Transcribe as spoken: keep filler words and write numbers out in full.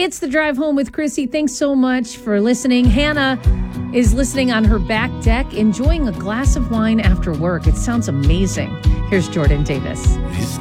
It's The Drive Home with Krissy. Thanks so much for listening. Hannah is listening on her back deck, enjoying a glass of wine after work. It sounds amazing. Here's Jordan Davis.